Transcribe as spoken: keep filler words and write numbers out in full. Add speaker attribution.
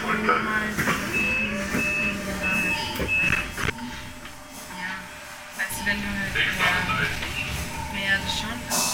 Speaker 1: normal. Ja, weißt du, wenn du halt, ja, ja, das schon.